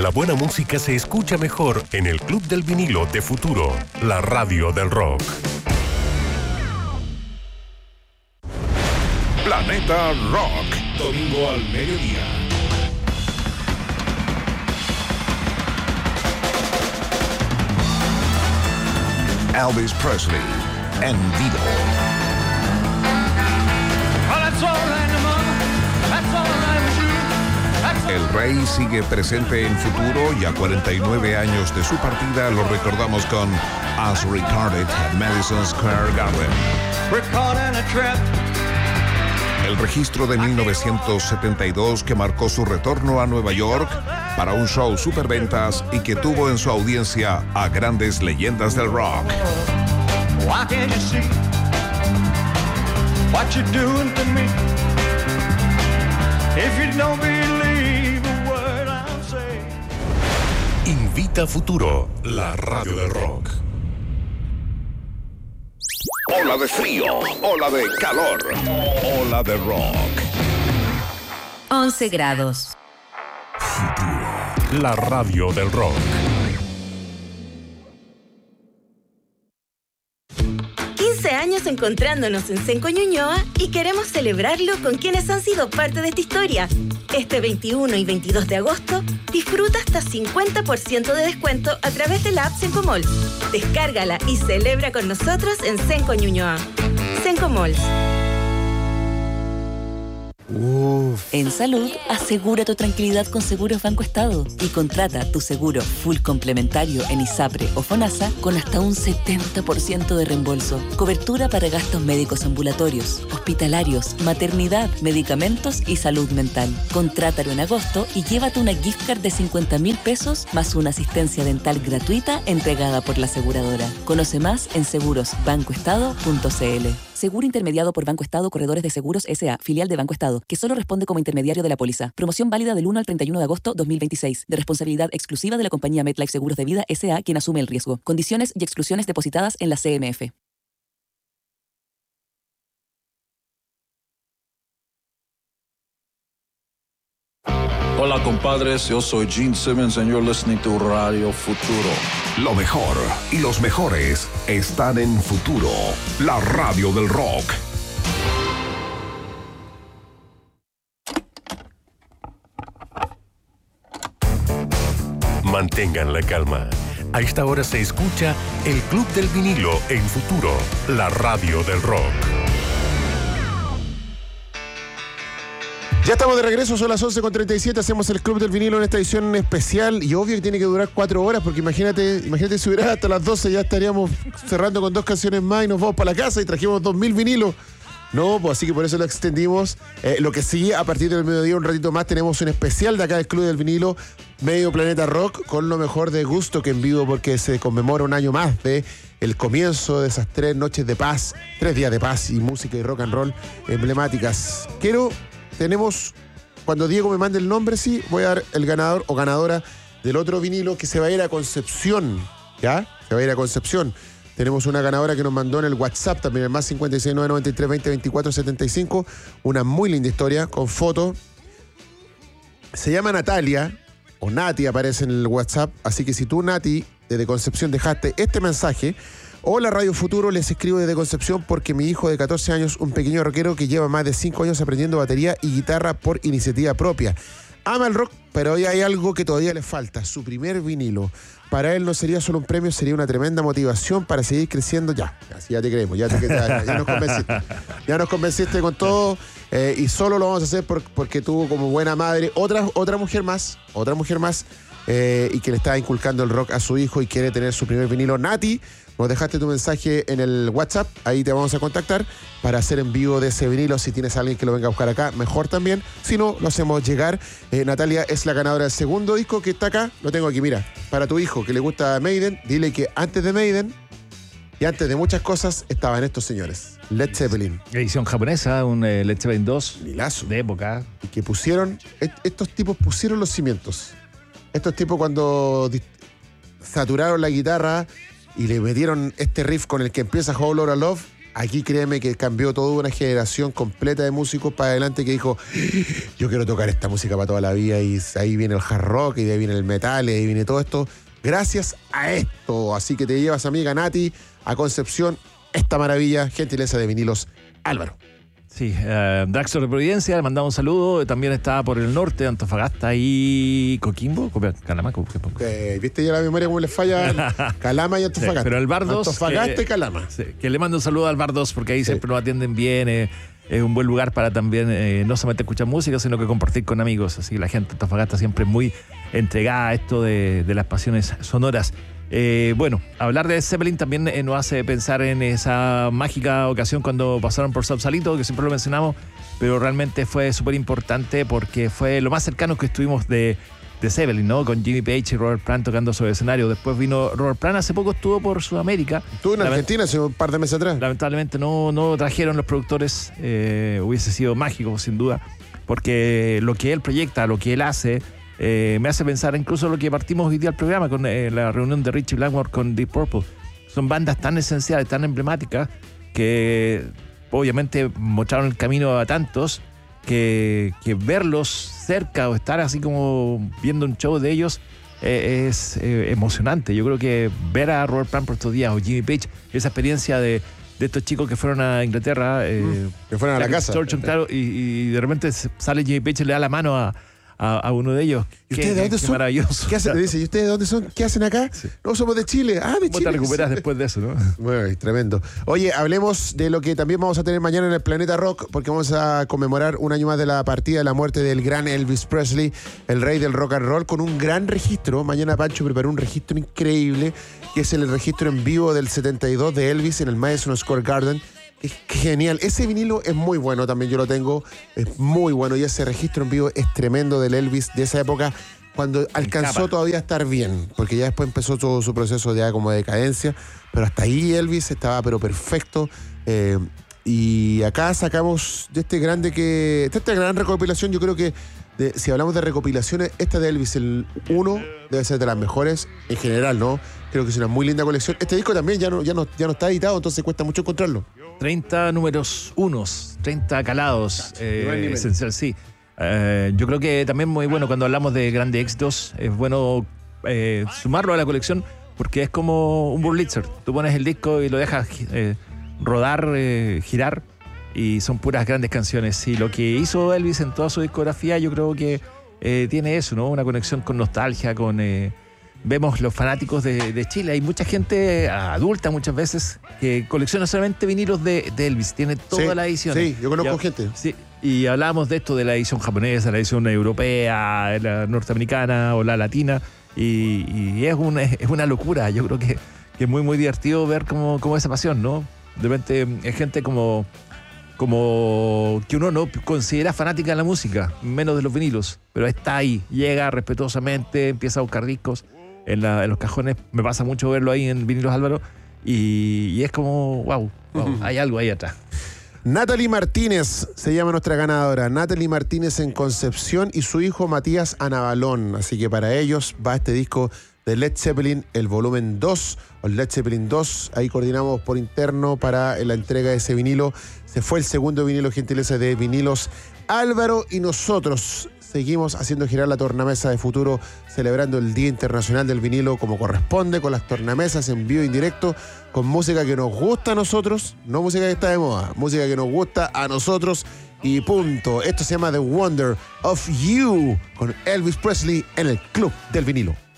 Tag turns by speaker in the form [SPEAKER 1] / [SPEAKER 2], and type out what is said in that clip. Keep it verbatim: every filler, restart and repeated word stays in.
[SPEAKER 1] La buena música se escucha mejor en el Club del Vinilo de Futuro, la radio del rock.
[SPEAKER 2] Planeta Rock, domingo al mediodía. Elvis Presley en vivo. El rey sigue presente en Futuro y a cuarenta y nueve años de su partida lo recordamos con As Recorded at Madison Square Garden. El registro de mil novecientos setenta y dos que marcó su retorno a Nueva York para un show superventas y que tuvo en su audiencia a grandes leyendas del rock.
[SPEAKER 1] Invita Futuro, la radio del rock.
[SPEAKER 2] Ola de frío, ola de calor, ola de rock.
[SPEAKER 3] once grados.
[SPEAKER 1] Futuro, la radio del rock.
[SPEAKER 3] quince años encontrándonos en Cenco Ñuñoa y queremos celebrarlo con quienes han sido parte de esta historia. Este veintiuno y veintidós de agosto, disfruta hasta cincuenta por ciento de descuento a través de la app Cenco Malls. Descárgala y celebra con nosotros en Cenco Ñuñoa. Cenco Malls.
[SPEAKER 4] Uf.
[SPEAKER 5] En salud, asegura tu tranquilidad con Seguros Banco Estado y contrata tu seguro full complementario en ISAPRE o FONASA con hasta un setenta por ciento de reembolso. Cobertura para gastos médicos ambulatorios, hospitalarios, maternidad, medicamentos y salud mental. Contrátalo en agosto y llévate una gift card de cincuenta mil pesos más una asistencia dental gratuita entregada por la aseguradora. Conoce más en seguros banco estado punto c l. Seguro intermediado por Banco Estado Corredores de Seguros S A, filial de Banco Estado, que solo responde como intermediario de la póliza. Promoción válida del uno al treinta y uno de agosto dos mil veintiséis, de responsabilidad exclusiva de la compañía MetLife Seguros de Vida S A, quien asume el riesgo. Condiciones y exclusiones depositadas en la C M F.
[SPEAKER 6] Hola compadres, yo soy Gene Simmons and you're listening to Radio Futuro.
[SPEAKER 2] Lo mejor y los mejores están en Futuro, la radio del rock.
[SPEAKER 1] Mantengan la calma. A esta hora se escucha el Club del Vinilo en Futuro, la radio del rock.
[SPEAKER 4] Ya estamos de regreso, son las once con treinta y siete, hacemos el Club del Vinilo en esta edición especial y obvio que tiene que durar cuatro horas porque imagínate, imagínate si hubiera hasta las doce ya estaríamos cerrando con dos canciones más y nos vamos para la casa y trajimos dos mil vinilos. No, pues así que por eso lo extendimos. Eh, lo que sigue a partir del mediodía, un ratito más, tenemos un especial de acá del Club del Vinilo, Medio Planeta Rock, con lo mejor de Gusto que en vivo porque se conmemora un año más de el comienzo de esas tres noches de paz, tres días de paz y música y rock and roll emblemáticas. Quiero... Tenemos, cuando Diego me mande el nombre, sí, voy a dar el ganador o ganadora del otro vinilo que se va a ir a Concepción, ¿ya? Se va a ir a Concepción. Tenemos una ganadora que nos mandó en el WhatsApp también, el más cincuenta y seis, nueve noventa y tres, veinte, veinticuatro, setenta y cinco. Una muy linda historia con foto. Se llama Natalia, o Nati aparece en el WhatsApp, así que si tú, Nati, desde Concepción dejaste este mensaje... Hola Radio Futuro, les escribo desde Concepción porque mi hijo de catorce años, un pequeño rockero que lleva más de cinco años aprendiendo batería y guitarra por iniciativa propia. Ama el rock, pero hoy hay algo que todavía le falta, su primer vinilo. Para él no sería solo un premio, sería una tremenda motivación para seguir creciendo. Ya, así ya te creemos, ya, te, ya, ya nos convenciste. Ya nos convenciste con todo eh, y solo lo vamos a hacer por, porque tuvo como buena madre otra, otra mujer más, otra mujer más eh, y que le está inculcando el rock a su hijo y quiere tener su primer vinilo. Nati, nos dejaste tu mensaje en el WhatsApp, ahí te vamos a contactar para hacer en vivo de ese vinilo. Si tienes a alguien que lo venga a buscar acá, mejor también. Si no, lo hacemos llegar. Eh, Natalia es la ganadora del segundo disco que está acá. Lo tengo aquí, mira. Para tu hijo que le gusta Maiden, dile que antes de Maiden y antes de muchas cosas estaban estos señores. Led Zeppelin.
[SPEAKER 7] Edición japonesa, un eh, Led Zeppelin dos.
[SPEAKER 4] Lilazo.
[SPEAKER 7] De época.
[SPEAKER 4] Y que pusieron, est- estos tipos pusieron los cimientos. Estos tipos cuando dist- saturaron la guitarra y le metieron este riff con el que empieza Whole Lotta Love, aquí créeme que cambió toda una generación completa de músicos para adelante que dijo, yo quiero tocar esta música para toda la vida, y ahí viene el hard rock, y de ahí viene el metal, y de ahí viene todo esto, gracias a esto. Así que te llevas, amiga Nati, a Concepción, esta maravilla, gentileza de Vinilos Álvaro.
[SPEAKER 7] Sí, uh, Draxler de Providencia, le mandamos un saludo. También está por el norte, Antofagasta y Coquimbo. Calama, Coquimbo.
[SPEAKER 4] Okay, ¿viste ya la memoria cómo les falla? Calama y Antofagasta.
[SPEAKER 7] Sí, pero el Bardos.
[SPEAKER 4] Antofagasta
[SPEAKER 7] que,
[SPEAKER 4] y Calama.
[SPEAKER 7] Sí, que le mando un saludo al Bardos porque ahí sí. siempre nos atienden bien. Eh, es un buen lugar para también eh, no solamente escuchar música, sino que compartir con amigos. Así la gente de Antofagasta siempre muy entregada a esto de, de las pasiones sonoras. Eh, bueno, hablar de Zeppelin también eh, nos hace pensar en esa mágica ocasión cuando pasaron por Sausalito, que siempre lo mencionamos, pero realmente fue súper importante porque fue lo más cercano que estuvimos de, de Zeppelin, ¿no? Con Jimmy Page y Robert Plant tocando sobre el escenario. Después vino Robert Plant, hace poco estuvo por Sudamérica.
[SPEAKER 4] Estuvo en Lament- Argentina hace un par de meses atrás.
[SPEAKER 7] Lamentablemente no, no trajeron los productores, eh, hubiese sido mágico sin duda, porque lo que él proyecta, lo que él hace, Eh, me hace pensar incluso lo que partimos hoy día al programa con eh, la reunión de Richie Blackmore con Deep Purple. Son bandas tan esenciales, tan emblemáticas, que obviamente mostraron el camino a tantos que, que verlos cerca o estar así como viendo un show de ellos eh, es eh, emocionante. Yo creo que ver a Robert Plant por estos días o Jimmy Page, esa experiencia de, de estos chicos que fueron a Inglaterra, eh,
[SPEAKER 4] mm, que fueron a la casa,
[SPEAKER 7] Churchill, claro, y, y de repente sale Jimmy Page y le da la mano a A, a uno de ellos.
[SPEAKER 4] ¿Y ustedes de dónde son?
[SPEAKER 7] Maravilloso.
[SPEAKER 4] ¿Qué hacen? Le dice, ¿y ustedes de dónde son? ¿Qué hacen acá? Sí. No, somos de Chile. Ah, de
[SPEAKER 7] ¿Cómo
[SPEAKER 4] Chile.
[SPEAKER 7] te recuperas después de eso, no?
[SPEAKER 4] Bueno, tremendo. Oye, hablemos de lo que también vamos a tener mañana en el Planeta Rock, porque vamos a conmemorar un año más de la partida, de la muerte del gran Elvis Presley, el rey del rock and roll, con un gran registro. Mañana Pancho preparó un registro increíble, que es el registro en vivo del setenta y dos de Elvis en el Madison Square Garden. Es genial. Ese vinilo es muy bueno también, yo lo tengo. Es muy bueno y ese registro en vivo es tremendo del Elvis de esa época, cuando alcanzó todavía a estar bien, porque ya después empezó todo su proceso ya como de decadencia, pero hasta ahí Elvis estaba pero perfecto. Eh, y acá sacamos de este grande que... De esta gran recopilación, yo creo que de, si hablamos de recopilaciones, esta de Elvis, el uno, debe ser de las mejores en general, ¿no? Creo que es una muy linda colección. Este disco también ya no, ya no, ya no está editado, entonces cuesta mucho encontrarlo.
[SPEAKER 7] treinta números unos, treinta calados, eh, esencial, sí. Eh, yo creo que también muy bueno cuando hablamos de grandes éxitos, es bueno eh, sumarlo a la colección, porque es como un Burlitzer. Tú pones el disco y lo dejas eh, rodar, eh, girar, y son puras grandes canciones. Y lo que hizo Elvis en toda su discografía, yo creo que eh, tiene eso, ¿no? Una conexión con nostalgia, con... Eh, vemos los fanáticos de, de Chile. Hay mucha gente adulta muchas veces que colecciona solamente vinilos de, de Elvis. Tiene toda
[SPEAKER 4] sí,
[SPEAKER 7] la edición.
[SPEAKER 4] Sí, yo conozco
[SPEAKER 7] y,
[SPEAKER 4] gente.
[SPEAKER 7] Sí, y hablábamos de esto de la edición japonesa, la edición europea, la norteamericana o la latina. Y, y es, una, es una locura. Yo creo que, que es muy, muy divertido ver cómo, cómo esa pasión, ¿no? De repente es gente como... como que uno no considera fanática de la música, menos de los vinilos, pero está ahí, llega respetuosamente, empieza a buscar discos en, la, en los cajones. Me pasa mucho verlo ahí en Vinilos Álvaro y, y es como, wow, wow uh-huh. Hay algo ahí atrás.
[SPEAKER 4] Natalie Martínez se llama nuestra ganadora. Natalie Martínez en Concepción y su hijo Matías Anabalón. Así que para ellos va este disco de Led Zeppelin, el volumen dos, o Led Zeppelin dos. Ahí coordinamos por interno para la entrega de ese vinilo. Se fue el segundo vinilo, gentileza de Vinilos Álvaro, y nosotros seguimos haciendo girar la tornamesa de Futuro, celebrando el Día Internacional del Vinilo como corresponde, con las tornamesas en vivo y en directo, con música que nos gusta a nosotros, no música que está de moda, música que nos gusta a nosotros y punto. Esto se llama The Wonder of You, con Elvis Presley en el Club del Vinilo.